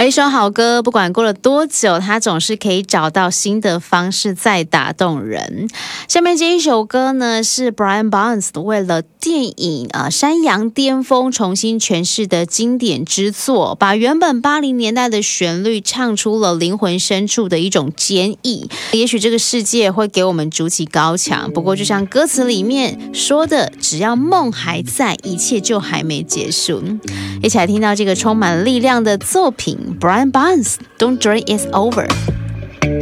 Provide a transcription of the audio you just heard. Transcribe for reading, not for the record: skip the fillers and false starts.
而一首好歌，不管过了多久，它总是可以找到新的方式再打动人。下面这一首歌呢，是 Brian Barnes 为了电影山羊巅峰重新诠释的经典之作，把原本80年代的旋律唱出了灵魂深处的一种坚毅。也许这个世界会给我们筑起高墙，不过就像歌词里面说的，只要梦还在，一切就还没结束。一起来听到这个充满力量的作品 Brian Barnes Don't Dream It's Over。